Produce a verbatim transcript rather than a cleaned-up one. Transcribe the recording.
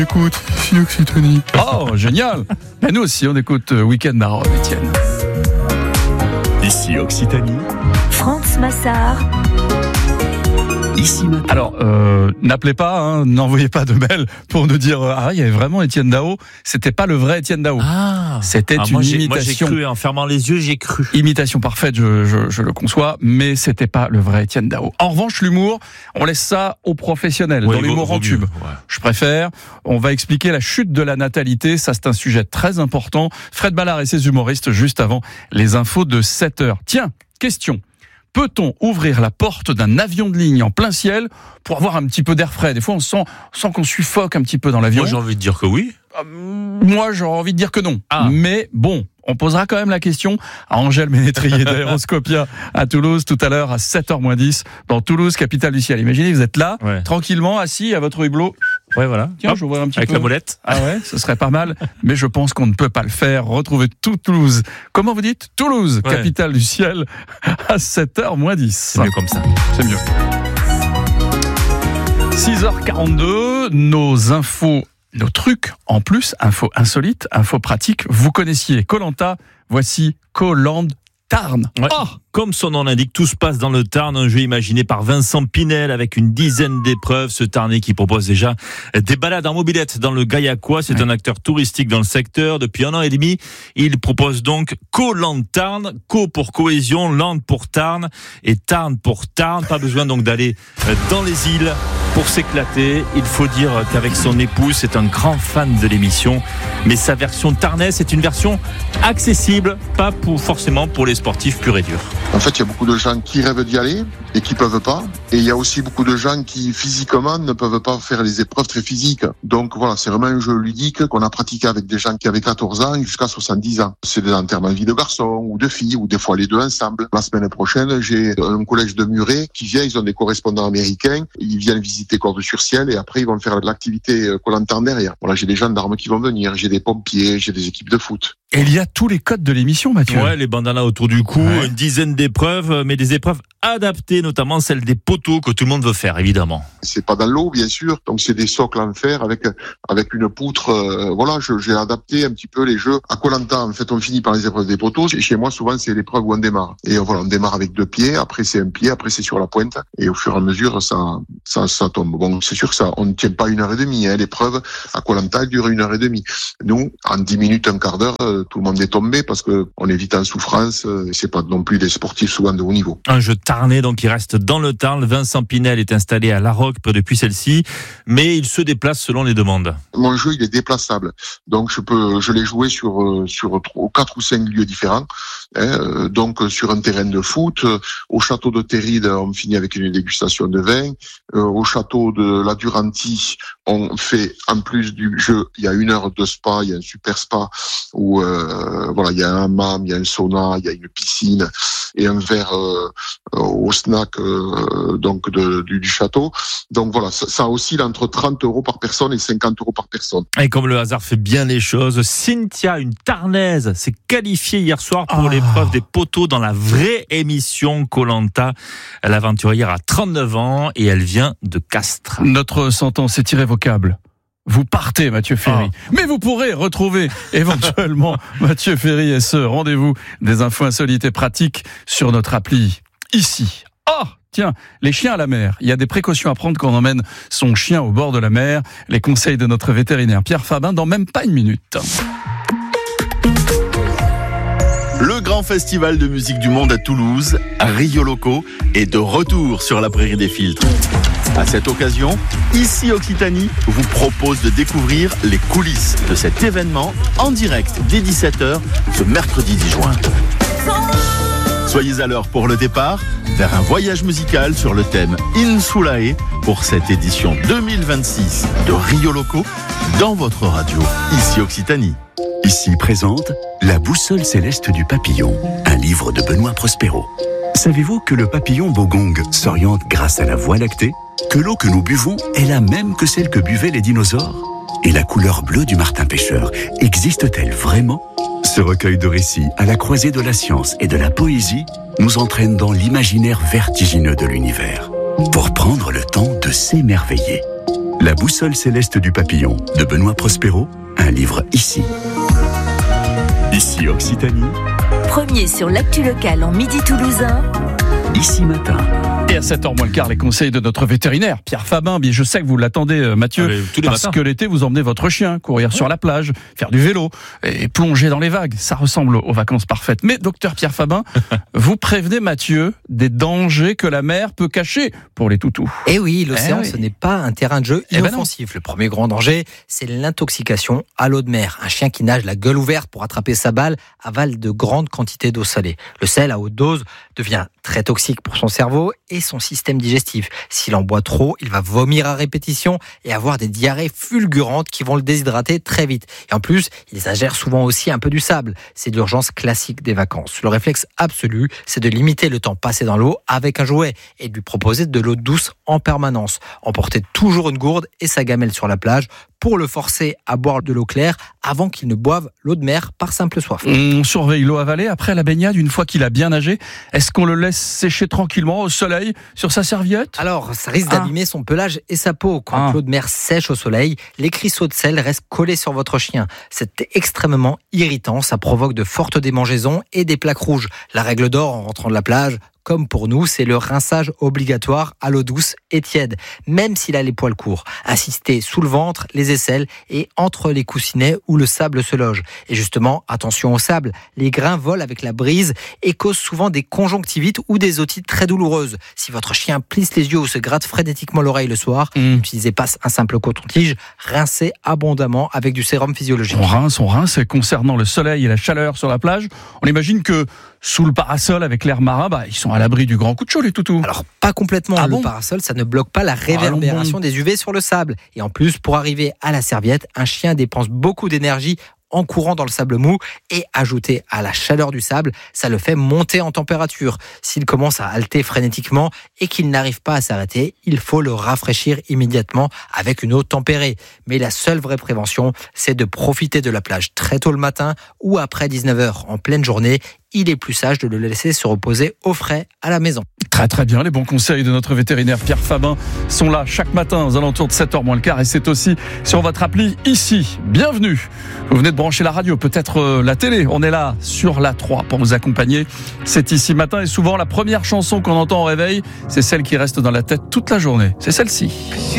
Écoute, ici Occitanie. Oh, génial. Et nous aussi, on écoute Week-end à Rome, Étienne. Ici Occitanie. France Massard. Ici matin. Alors, euh, n'appelez pas, hein, n'envoyez pas de mail pour nous dire euh, ah, il y avait vraiment Étienne Dao. C'était pas le vrai Étienne Dao. Ah, c'était ah, une moi, j'ai, imitation. Moi j'ai cru, en fermant les yeux, j'ai cru. Imitation parfaite, je, je, je le conçois, mais c'était pas le vrai Étienne Dao. En revanche, l'humour, on laisse ça aux professionnels, Oui, dans l'humour vaut, en vaut tube. mieux, ouais. Je préfère. On va expliquer la chute de la natalité. Ça, c'est un sujet très important. Fred Ballard et ses humoristes juste avant les infos de sept heures. Tiens, question. Peut-on ouvrir la porte d'un avion de ligne en plein ciel pour avoir un petit peu d'air frais ? Des fois, on sent, on sent qu'on suffoque un petit peu dans l'avion. Moi, j'ai envie de dire que oui. Euh, moi, j'aurais envie de dire que non. Ah. Mais bon, on posera quand même la question à Angèle Ménétrier d'Aéroscopia à Toulouse tout à l'heure à sept heures moins dix dans Toulouse, capitale du ciel. Imaginez, vous êtes là, Ouais. tranquillement, assis à votre hublot. Ouais, voilà. Tiens, Hop, je vois un petit avec peu. la molette. Ah ouais, ce serait pas mal, mais je pense qu'on ne peut pas le faire. Retrouvez tout Toulouse. Comment vous dites ? Toulouse, Ouais. capitale du ciel, à sept heures moins dix. C'est mieux comme ça. C'est mieux. six heures quarante-deux, nos infos, nos trucs, en plus, infos insolites, infos pratiques. Vous connaissiez Koh-Lanta, voici Koh-Land Tarn. Ouais. Oh, Comme son nom l'indique, tout se passe dans le Tarn, un jeu imaginé par Vincent Pinel avec une dizaine d'épreuves. Ce Tarnais qui propose déjà des balades en mobilette dans le Gaillacois. C'est ouais. un acteur touristique dans le secteur. Depuis un an et demi, il propose donc Koh-Land Tarn. Co pour cohésion, Land pour Tarn et Tarn pour Tarn. Pas besoin donc d'aller dans les îles pour s'éclater. Il faut dire qu'avec son épouse, c'est un grand fan de l'émission. Mais sa version tarnaise, c'est une version accessible, pas pour, forcément pour les sportifs purs et durs. En fait, il y a beaucoup de gens qui rêvent d'y aller et qui peuvent pas. Et il y a aussi beaucoup de gens qui, physiquement, ne peuvent pas faire les épreuves très physiques. Donc voilà, c'est vraiment un jeu ludique qu'on a pratiqué avec des gens qui avaient quatorze ans jusqu'à soixante-dix ans. C'est des enterrements de vie de garçons ou de filles, ou des fois les deux ensemble. La semaine prochaine, j'ai un collège de Muret qui vient, ils ont des correspondants américains, ils viennent visiter Cordes-sur-Ciel et après ils vont faire de l'activité Koh-Lanta derrière. Voilà, j'ai des gendarmes qui vont venir, j'ai des pompiers, j'ai des équipes de foot. et il y a tous les codes de l'émission, Mathieu. Ouais, les bandanas autour du cou, Ouais. une dizaine d'épreuves, mais des épreuves adaptées, notamment celles des poteaux que tout le monde veut faire, évidemment. C'est pas dans l'eau, bien sûr. Donc c'est des socles en fer avec avec une poutre. Euh, voilà, je, j'ai adapté un petit peu les jeux à Koh-Lanta. En fait, on finit par les épreuves des poteaux. Chez moi, souvent, c'est l'épreuve où on démarre. Et euh, voilà, on démarre avec deux pieds. Après, c'est un pied. Après, c'est sur la pointe. Et au fur et à mesure, ça ça ça tombe. Bon, c'est sûr que ça, on ne tient pas une heure et demie. Hein. L'épreuve à Koh-Lanta, elle dure une heure et demie. Nous, en dix minutes, un quart d'heure, euh, tout le monde est tombé parce que on est vite en souffrance. Euh, c'est pas non plus des sportifs souvent de haut niveau. Un jeu tarnais, donc, qui reste dans le Tarn. Vincent Pinel est installé à La Roque, près de Puy-Celle-ci, mais il se déplace selon les demandes. Mon jeu, il est déplaçable. Donc, je peux, je l'ai joué sur, euh, sur trois, quatre ou cinq lieux différents. Hein, euh, donc, sur un terrain de foot, euh, au château de Terride, on finit avec une dégustation de vin. Euh, au château de la Durantie, on fait, en plus du jeu, il y a une heure de spa, il y a un super spa où, euh, voilà, il y a un hammam, il y a un sauna, il y a une piscine et un verre euh, au snack euh, donc de, du, du château. Donc voilà, ça, ça oscille entre trente euros par personne et cinquante euros par personne. Et comme le hasard fait bien les choses, Cynthia, une Tarnaise, s'est qualifiée hier soir pour Oh. l'épreuve des poteaux dans la vraie émission Koh-Lanta. L'aventurière a trente-neuf ans et elle vient de Castres. Notre sentence est irrévocable. Vous partez, Mathieu Ferry. Ah. Mais vous pourrez retrouver éventuellement Mathieu Ferry et ce rendez-vous des infos insolites et pratiques sur notre appli ici. Oh, tiens, les chiens à la mer. Il y a des précautions à prendre quand on emmène son chien au bord de la mer. Les conseils de notre vétérinaire Pierre Fabin dans même pas une minute. Le grand festival de musique du monde à Toulouse, Rio Loco, est de retour sur la prairie des filtres. À cette occasion, Ici Occitanie vous propose de découvrir les coulisses de cet événement en direct dès dix-sept heures ce mercredi dix juin. Soyez à l'heure pour le départ vers un voyage musical sur le thème Insulae pour cette édition deux mille vingt-six de Rio Loco dans votre radio Ici Occitanie. Ici présente La boussole céleste du papillon, un livre de Benoît Prospero. Savez-vous que le papillon bogong s'oriente grâce à la voie lactée ? Que l'eau que nous buvons est la même que celle que buvaient les dinosaures ? Et la couleur bleue du martin pêcheur existe-t-elle vraiment ? Ce recueil de récits à la croisée de la science et de la poésie nous entraîne dans l'imaginaire vertigineux de l'univers pour prendre le temps de s'émerveiller. La boussole céleste du papillon de Benoît Prospero, un livre ici. Ici Occitanie. Premier sur l'actu locale en Midi toulousain. Ici Matin. Et à sept heures moins le quart, les conseils de notre vétérinaire, Pierre Fabin. Bien, je sais que vous l'attendez, Mathieu, Allez, tous les parce matins. que l'été, vous emmenez votre chien courir ouais. sur la plage, faire du vélo et plonger dans les vagues. Ça ressemble aux vacances parfaites. Mais, docteur Pierre Fabin, vous prévenez Mathieu des dangers que la mer peut cacher pour les toutous. Eh oui, l'océan, eh oui. ce n'est pas un terrain de jeu Eh ben inoffensif. Le premier grand danger, c'est l'intoxication à l'eau de mer. Un chien qui nage la gueule ouverte pour attraper sa balle avale de grandes quantités d'eau salée. Le sel à haute dose devient très toxique pour son cerveau et son système digestif. S'il en boit trop, il va vomir à répétition et avoir des diarrhées fulgurantes qui vont le déshydrater très vite. Et en plus, il ingère souvent aussi un peu du sable. C'est l'urgence classique des vacances. Le réflexe absolu, c'est de limiter le temps passé dans l'eau avec un jouet et de lui proposer de l'eau douce en permanence. Emporter toujours une gourde et sa gamelle sur la plage pour le forcer à boire de l'eau claire avant qu'il ne boive l'eau de mer par simple soif. On surveille l'eau avalée après la baignade, une fois qu'il a bien nagé. Est-ce qu'on le laisse sécher tranquillement au soleil sur sa serviette ? Alors, ça risque Ah. d'abîmer son pelage et sa peau. Quand Ah. l'eau de mer sèche au soleil, les cristaux de sel restent collés sur votre chien. C'est extrêmement irritant, ça provoque de fortes démangeaisons et des plaques rouges. La règle d'or en rentrant de la plage, comme pour nous, c'est le rinçage obligatoire à l'eau douce et tiède, même s'il a les poils courts. Insister sous le ventre, les aisselles et entre les coussinets où le sable se loge. Et justement, attention au sable, les grains volent avec la brise et causent souvent des conjonctivites ou des otites très douloureuses. Si votre chien plisse les yeux ou se gratte frénétiquement l'oreille le soir, Mmh. n'utilisez pas un simple coton-tige, rincez abondamment avec du sérum physiologique. On rince, on rince. Et concernant le soleil et la chaleur sur la plage, on imagine que sous le parasol avec l'air marin, bah, ils sont à l'abri du grand coup de chaud, les toutous. Alors, pas complètement. Ah le bon parasol, ça ne bloque pas la réverbération des U V sur le sable. Et en plus, pour arriver à la serviette, un chien dépense beaucoup d'énergie en courant dans le sable mou et ajouté à la chaleur du sable, ça le fait monter en température. S'il commence à halter frénétiquement et qu'il n'arrive pas à s'arrêter, il faut le rafraîchir immédiatement avec une eau tempérée. Mais la seule vraie prévention, c'est de profiter de la plage très tôt le matin ou après dix-neuf heures en pleine journée. Il est plus sage de le laisser se reposer au frais à la maison. Très très bien, les bons conseils de notre vétérinaire Pierre Fabin sont là chaque matin aux alentours de sept heures moins le quart et c'est aussi sur votre appli ici. Bienvenue. Vous venez de brancher la radio, peut-être euh, la télé. On est là sur la trois pour vous accompagner. C'est ici matin et souvent la première chanson qu'on entend au réveil, c'est celle qui reste dans la tête toute la journée. C'est celle-ci.